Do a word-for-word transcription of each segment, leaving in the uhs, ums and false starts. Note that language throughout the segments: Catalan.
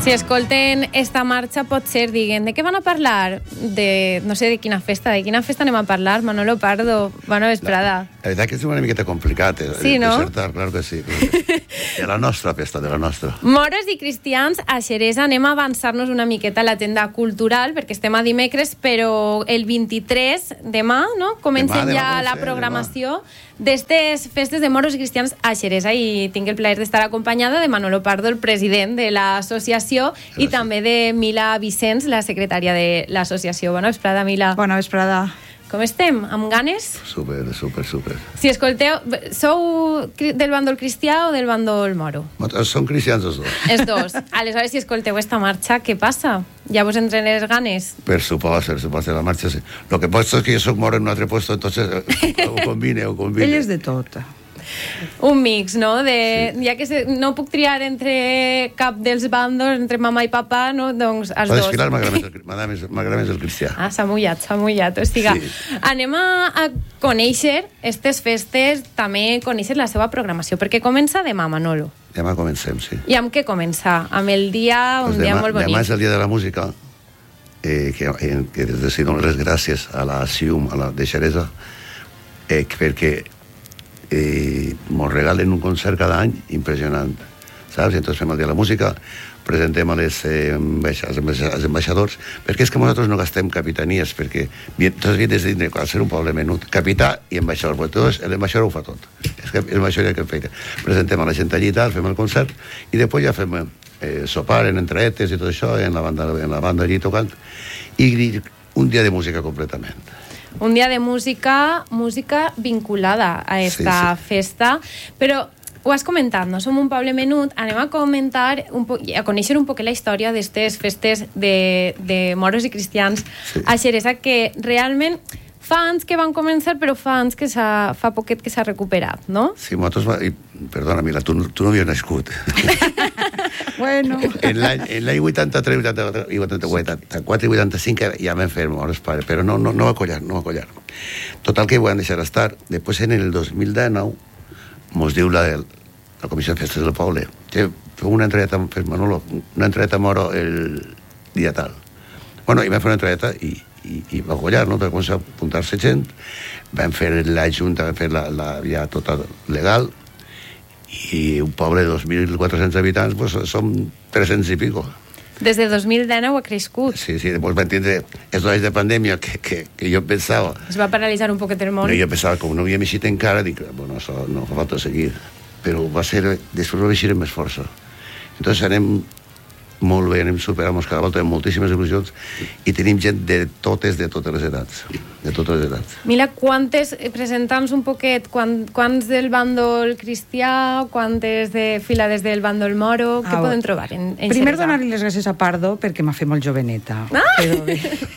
Si escolten esta marxa, potser diguen de què van a parlar? De, no sé de quina festa, de quina festa anem a parlar? Manolo Pardo, bona vesprada. La, la veritat que és una miqueta complicat. Eh? Sí, no? Certa, clar que sí. De la nostra festa, de la nostra. Moros i cristians a Xeresa, anem a avançar-nos una miqueta a l'agenda cultural, perquè estem a dimecres, però el vint-i-tres, demà, no? Comencen demà, demà, ja la programació d'estes festes de moros i cristians a Xeresa, i tinc el plaer d'estar acompanyada de Manolo Pardo, el president de l'associació, i també de Mila Vicens, la secretària de l'associació. Bona vesprada, Mila. Bona vesprada. Com estem? Amb ganes? Super, super, super. Si escolteu, sou del bàndol cristià o del bàndol moro? Som cristians els dos. Els dos. Aleshores, si escolteu esta marxa, què passa? Ja vos entren les ganes? Per supost, per supost, la marxa sí. Lo que passa és que jo soc moro en un altre puesto, entonces ho combine, ho combine. Ell és de tot. Un mix, no? De, sí. Ja que se, no puc triar entre cap dels bàndols, entre mama i papa, no? Doncs els dos. dos. Desfilar m'agrada més el cristià. Ah, s'ha mullat, s'ha mullat. O sigui, sí. Anem a, a conèixer aquestes festes, també conèixer la seva programació, perquè comença demà, Manolo. Demà comencem, sí. I amb què comença? Amb el dia, un pues dia demà, molt bonic. Demà és el dia de la música, eh, que, eh, que des de si dono les gràcies a la C I U M, a la de Xeresa, eh, perquè Eh, mos regalen un concert cada any impressionant, saps? Entonces fem el dia de la música, presentem a les, eh, ambaixa, als ambaixadors, perquè és que nosaltres no gastem capitanies, perquè tots havien de dir, al ser un poble menut, capità i ambaixador, perquè tot, l'ambaixador ho fa tot. És que l'ambaixador que feina. Presentem a la gent allí i tal, fem el concert, i després ja fem eh, sopar en entreetes i tot això, en la banda, en la banda allí tocant, i un dia de música completament. Un dia de música, música vinculada a esta sí, sí. festa, però ho has comentat, no? Som un poble menut, anem a comentar, un po- a conèixer un poc la història d'aquestes festes de, de moros i cristians sí. a Xeresa, que realment fa anys que van començar, però fa anys que s'ha, fa poquet que s'ha recuperat, no? Sí, nosaltres... Va, i, perdona, Mila, tu, tu no havies nascut. Bueno. En l'any, en l'any vuitanta-tres, vuitanta-quatre, vuitanta-quatre i vuitanta-cinc ja vam fer mores pares, però no, no, no va collar, no va collar. Total que ho van deixar estar. Després, en el dos mil dinou, mos diu la, la Comissió de Festes del Poble que feu una entreveta, Manolo, una entreveta moro el dia tal. Bueno, i vam fer una entreveta i, i, i va collar, no?, per començar a apuntar-se gent. Vam fer la junta, vam fer la, la ja tota legal, i un poble de dos mil quatre-cents habitants, pues, som tres-cents i pico. Des de dos mil dinou ha crescut. Sí, sí, després vam tindre els anys de pandèmia que, que, que jo pensava... Es va paralitzar un poquet el món. No, jo pensava, com no havíem eixit encara, dic, bueno, això no fa falta seguir. Però va ser, després ho eixirem més força. Entonces anem molt bé, anem superant cada volta amb moltíssimes il·lusions i tenim gent de totes, de totes les edats. De totes les edats. Mira, quantes, presenta'ns un poquet, quant, quants del bàndol cristià, quantes de filades del bàndol moro, què ah, podem trobar en, en Primer Xeresa? donar-li les gràcies a Pardo perquè m'ha fet molt joveneta. Ah! Però bé.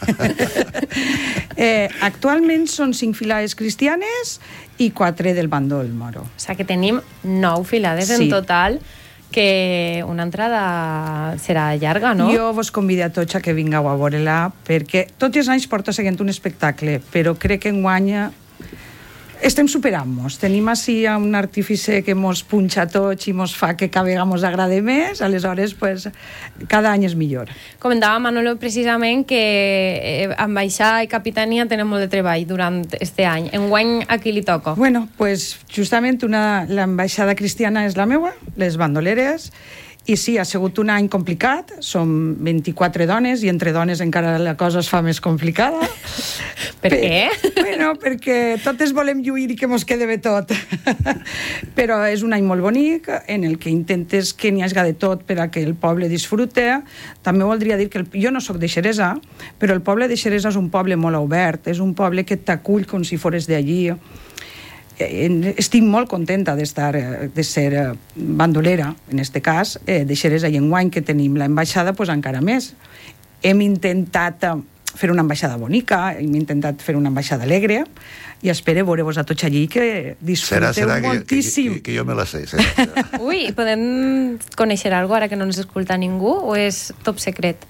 eh, actualment són cinc filades cristianes i quatre del bàndol moro. O sigui que tenim nou filades sí. en total, que una entrada serà llarga, no? Jo vos convido a tots a que vingueu a veure-la, perquè tots els anys porta seguint un espectacle, però crec que enguany estem superant-nos. Tenim així un artífice que mos punxa tots i mos fa que cada vegada mos agrade més, aleshores, pues, cada any és millor. Comentava Manolo precisament que eh, ambaixar i capitania tenen molt de treball durant este any. Enguany a qui li toca? Bueno, pues justament una, l'ambaixada cristiana és la meua, les bandoleres, i sí, ha sigut un any complicat, som vint-i-quatre dones i entre dones encara la cosa es fa més complicada. Per què? Bueno, perquè totes volem lluir i que mos quede bé tot. Però és un any molt bonic en el que intentes que n'hi hagi de tot per a que el poble disfrute. També voldria dir que el, jo no sóc de Xeresa, però el poble de Xeresa és un poble molt obert, és un poble que t'acull com si fores d'allí. Estic molt contenta d'estar, de ser bandolera, en este cas, de Xeresa, i enguany que tenim l'ambaixada, pues encara més. Hem intentat fer una ambaixada bonica, hem intentat fer una ambaixada alegre, i espero veure-vos a tots allí que disfruteu serà, serà moltíssim. Que, que, que jo me la sé. Serà, serà. Ui, podem conèixer alguna cosa ara que no ens escolta ningú, o és top secret?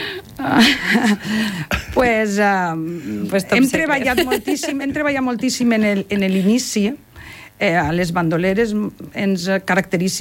pues, uh, pues hem treballat moltíssim, hem treballat moltíssim en el, en l'inici. Eh, a les bandoleres ens caracteritza,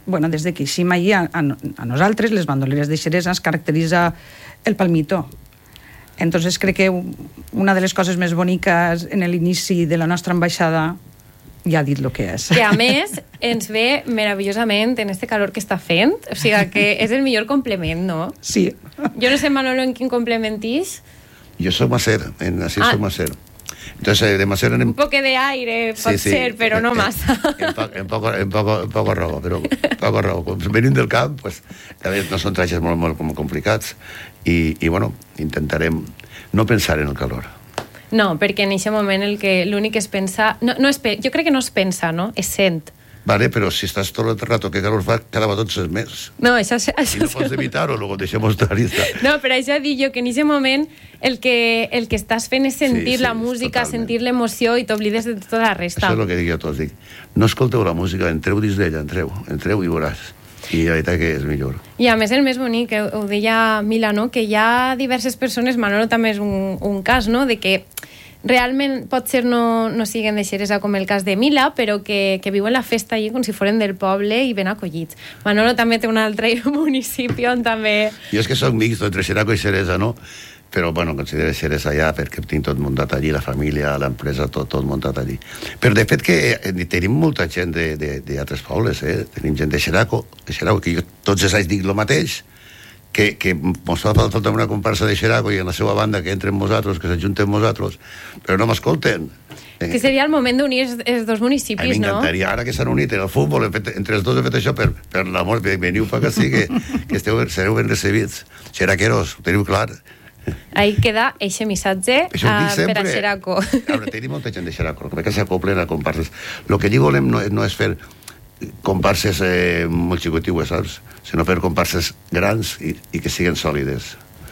bueno, des de que eixim allí, a, a, a nosaltres, les bandoleres de Xeresa, ens caracteritza el palmito. Entonces crec que una de les coses més boniques en l'inici de la nostra ambaixada ja ha dit el que és. Que a més ens ve meravellosament en este calor que està fent, o sigui que és el millor complement, no? Sí. Jo no sé, Manolo, en quin complementís. Jo soc macer, en así ah. soc macer. Entonces, de macer... En... Un poco de aire, pot sí, sí. ser, però no massa. En, po en, poco, en, poco, en poco robo, però poco robo. Venim del camp, pues, no són trajes molt, molt complicats i, i, bueno, intentarem no pensar en el calor. No, perquè en aquest moment el que l'únic és pensar... No, no és, jo crec que no es pensa, no? És sent. Vale, però si estàs tot el rato que calor fa, cada vegada tot és més. No, això... això I no pots evitar-ho, luego deixem estar llista. No, però això dic jo, que en aquest moment el que, el que estàs fent és sentir sí, sí, la música, totalment. Sentir l'emoció i t'oblides de tota la resta. Això és el que dic jo a tots, dic. No escolteu la música, entreu dins d'ella, entreu, entreu i veuràs. I la veritat que és millor. I a més el més bonic, que ho deia Mila, no? Que hi ha diverses persones, Manolo també és un, un cas, no? De que realment pot ser no, no siguen de Xeresa com el cas de Mila, però que, que viuen la festa allí com si foren del poble i ben acollits. Manolo també té un altre municipi on també... Jo és que soc mixto entre Xeraco i Xeresa, no? Però, bueno, considero Xeresa ja perquè tinc tot muntat allí, la família, l'empresa, tot, tot muntat allí. Però, de fet, que tenim molta gent d'altres pobles, eh? Tenim gent de Xeraco, de Xeraco, que jo tots els anys dic el mateix, que, que mos fa falta una comparsa de Xeraco i en la seva banda que entren nosaltres, que s'ajunten nosaltres, però no m'escolten. Que seria el moment d'unir els, els dos municipis, no? M'encantaria, ara que s'han unit en el futbol, fet, entre els dos he fet això, per, per l'amor, veniu per que sí, que, que esteu, sereu ben recebits. Xeraqueros, ho teniu clar. Ahí queda eixe missatge a, per a Xeraco. Ara, tenim molta gent de Xeraco, que s'acoplen a comparses. El que dic volem no, no és fer comparses eh, molt xicotigues, saps? Sinó fer comparses grans i, i que siguin sòlides.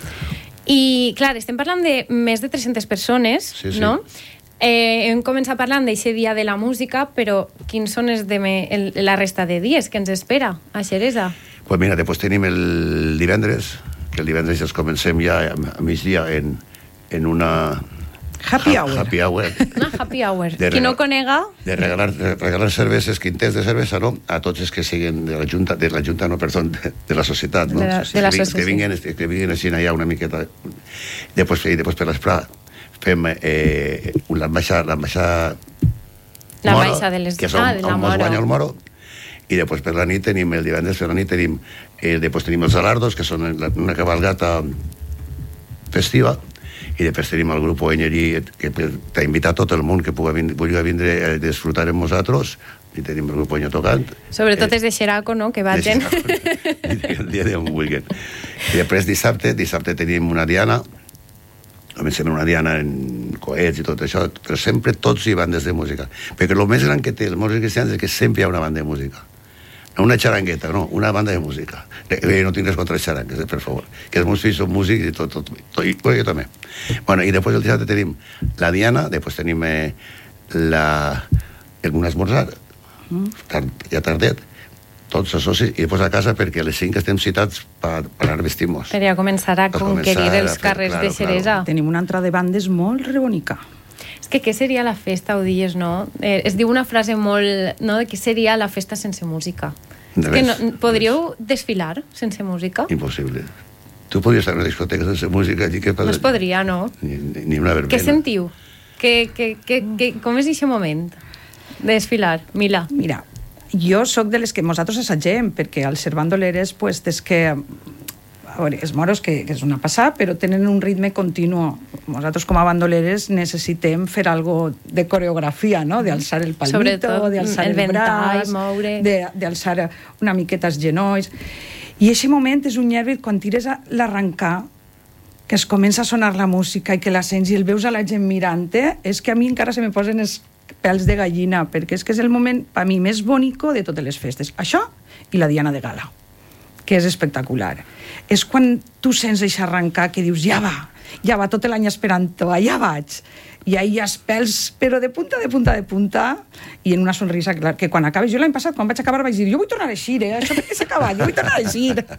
I, clar, estem parlant de més de tres-centes persones, sí, sí. No? Eh, hem començat parlant d'aquest dia de la música, però quins són els de me, el, la resta de dies que ens espera a Xeresa? Pues mira, després tenim el divendres, que el divendres ja comencem ja a migdia en, en una... Happy hour. Happy hour. Una happy hour. Qui no conega... De regalar, de regalar cerveses, quinters de cervesa, no? A tots els que siguin de la Junta, de la Junta, no, perdó, de, de la societat, no? De la, de la societat. Que vinguin, que vinguin així allà una miqueta. Després, i després per l'esprà fem eh, l'ambaixada... L'ambaixada L'ambaixada de les... Que és on, ah, de la on mos guanya el Moro. I després per la nit tenim, el divendres per la nit tenim, eh, després tenim els alardos, que són una cabalgata festiva, i després tenim el grup Oenyerí, que t'ha invitat tot el món que pugui vindre a disfrutar amb nosaltres, i tenim el grup Oenyo tocant. Sobretot eh, és de Xeraco, no?, que vagin. El dia d'on vulguin. I després dissabte, dissabte tenim una diana, comencem una diana en coets i tot això, però sempre tots hi bandes de música. Perquè el més gran que té els músics cristians és que sempre hi ha una banda de música. No una xarangueta, no, una banda de música. Eh, no tinc res contra els xarangues, eh, per favor. Que els meus fills són músics i tot, tot, tot i jo també. Bueno, i després el dissabte tenim la diana, després tenim eh, la, un esmorzar, mm. tard, ja tardet, tots els socis, i després a casa perquè a les cinc estem citats per, per anar vestir-nos. Per ja començar a conquerir els carrers claro, de Xeresa. Claro. Tenim una entrada de bandes molt rebonica. És que què seria la festa, ho dies, no? Eh, es diu una frase molt... no? De què seria la festa sense música. De és que no, podríeu desfilar sense música? Impossible. Tu podries estar en una discoteca sense música i què passa? No es podria, no? Ni, ni una verbena. Què sentiu? Que, que, que, que, com és aquest moment de desfilar? Mila. Mira, jo sóc de les que nosaltres assagem, perquè al ser bandoleres, pues, des que... A veure, els moros, que, que és una passada, però tenen un ritme continu. Nosaltres, com a bandoleres, necessitem fer algo de coreografia, no? D'alçar el palmito, d'alçar el, el braç, d'alçar una miqueta els genolls. I aquest moment és un nervi quan tires a l'arrencar, que es comença a sonar la música i que la sents i el veus a la gent mirant-te, és que a mi encara se me posen els pèls de gallina, perquè és que és el moment, per mi, més bonico de totes les festes. Això i la diana de gala, que és espectacular. És quan tu sents això arrencar que dius, ja va, ja va, tot l'any esperant-ho, ja vaig. I ahí hi ha pèls, però de punta, de punta, de punta, i en una sonrisa, clar, que quan acabes, jo l'any passat, quan vaig acabar, vaig dir, jo vull tornar a eixir, eh? Això perquè s'ha acabat, jo vull tornar a eixir.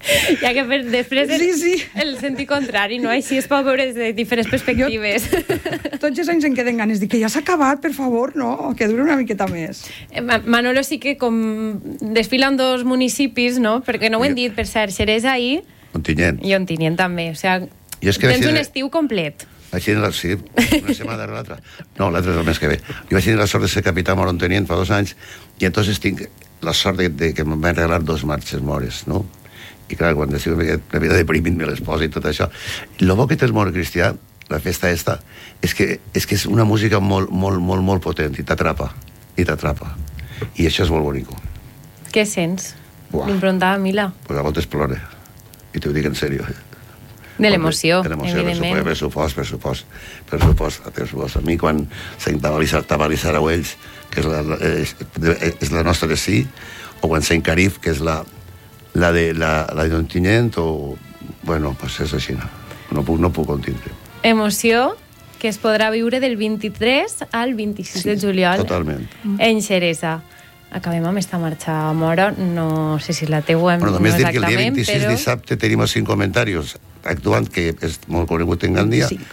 Ja que per, després Sí, sí. el sentit contrari, no? Així es pot veure des de diferents perspectives. Jo, tots els anys em queden ganes. Dic que ja s'ha acabat, per favor, no? Que duri una miqueta més. Manolo sí que com desfila en dos municipis, no? Perquè no ho hem dit, per cert, Xeresa i... Ontinyent. I Ontinyent també. O sigui, és que tens vaig un dir- estiu complet. Vaig tenir la... Sí, una setmana darrere l'altra. No, l'altra és el mes que ve. Jo vaig tenir la sort de ser capità a Ontinyent fa dos anys i entonces tinc la sort de, de que em van regalar dos marxes mores, no? I clar, quan estic una vida deprimint me les posa i tot això. I el bo que té el món cristià, la festa esta, és que és, que és una música molt, molt, molt, molt potent i t'atrapa, i t'atrapa. I això és molt bonic. Què sents? Buah. L'improntada Mila. Pues a voltes plore. I t'ho dic en sèrio. De l'emoció, De l'emoció, evidentment. per supost, per supost, per supost, per supost. A mi, quan sent Tabalisar a Uells, que és la, és, és la nostra de sí, o quan sent Carif, que és la, la de la, la d'Ontinyent, o... Bueno, pues és així, no? No puc, no puc contindre. Emoció que es podrà viure del vint-i-tres al vint-i-sis Sí, de juliol totalment. en Xeresa. Acabem amb esta marxa mora, no sé si la teua Bueno, només no dir que el dia exactament, vint-i-sis però... dissabte tenim els cinc comentaris actuant, que és molt conegut en Gandia, Sí.